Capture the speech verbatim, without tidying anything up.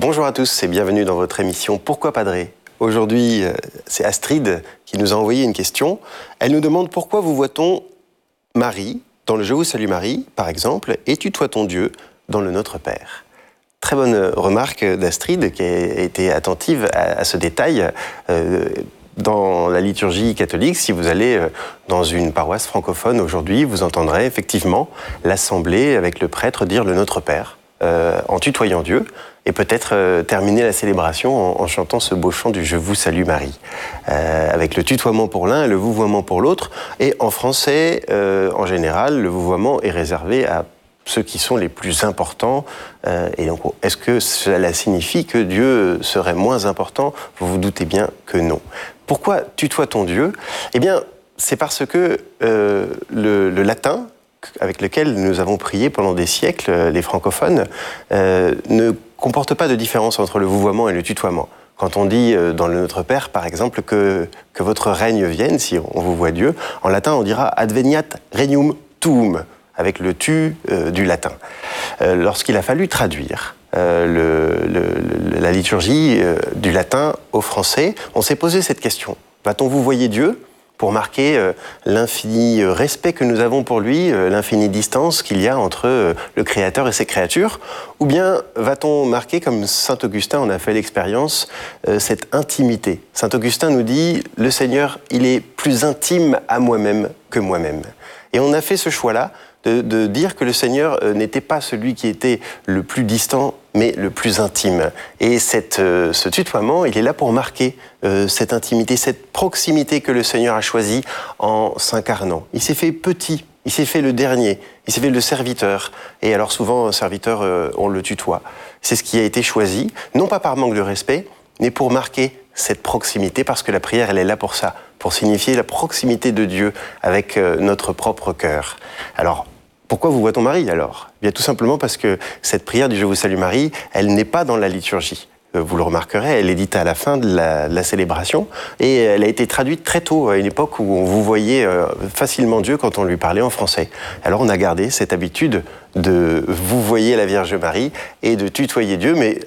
Bonjour à tous et bienvenue dans votre émission Pourquoi Padré ? Aujourd'hui, c'est Astrid qui nous a envoyé une question. Elle nous demande pourquoi vous voit-on Marie dans le Je vous salue Marie, par exemple, et tutoie-t-on Dieu dans le Notre Père ? Très bonne remarque d'Astrid qui a été attentive à, à ce détail. Euh, Dans la liturgie catholique, si vous allez dans une paroisse francophone aujourd'hui, vous entendrez effectivement l'assemblée avec le prêtre dire le Notre Père euh, en tutoyant Dieu et peut-être euh, terminer la célébration en, en chantant ce beau chant du Je vous salue Marie, euh, avec le tutoiement pour l'un et le vouvoiement pour l'autre. Et en français, euh, en général, le vouvoiement est réservé à ceux qui sont les plus importants. Euh, et donc, est-ce que cela signifie que Dieu serait moins important ? Vous vous doutez bien que non. Pourquoi tutoie-t-on Dieu ? Eh bien, c'est parce que euh, le, le latin, avec lequel nous avons prié pendant des siècles, les francophones, euh, ne comporte pas de différence entre le vouvoiement et le tutoiement. Quand on dit euh, dans le Notre Père, par exemple, que, que votre règne vienne, si on vous voit Dieu, en latin, on dira adveniat regnum tuum, avec le tu euh, du latin. Euh, lorsqu'il a fallu traduire euh, le, le, la liturgie euh, du latin au français, on s'est posé cette question. Va-t-on vous voyer Dieu pour marquer euh, l'infini respect que nous avons pour lui, euh, l'infinie distance qu'il y a entre euh, le Créateur et ses créatures, ou bien va-t-on marquer, comme saint Augustin en a fait l'expérience, euh, cette intimité ? Saint Augustin nous dit « Le Seigneur, il est plus intime à moi-même que moi-même ». Et on a fait ce choix-là, De, de dire que le Seigneur euh, n'était pas celui qui était le plus distant, mais le plus intime. Et cette, euh, ce tutoiement, il est là pour marquer euh, cette intimité, cette proximité que le Seigneur a choisie en s'incarnant. Il s'est fait petit, il s'est fait le dernier, il s'est fait le serviteur. Et alors souvent, un serviteur, euh, on le tutoie. C'est ce qui a été choisi, non pas par manque de respect, mais pour marquer cette proximité, parce que la prière, elle est là pour ça, pour signifier la proximité de Dieu avec euh, notre propre cœur. Alors, pourquoi vous voit-on Marie alors ? Bien tout simplement parce que cette prière du Je vous salue Marie, elle n'est pas dans la liturgie. Vous le remarquerez, elle est dite à la fin de la, de la célébration et elle a été traduite très tôt, à une époque où on vous voyait euh, facilement Dieu quand on lui parlait en français. Alors on a gardé cette habitude de vous voyer la Vierge Marie et de tutoyer Dieu, mais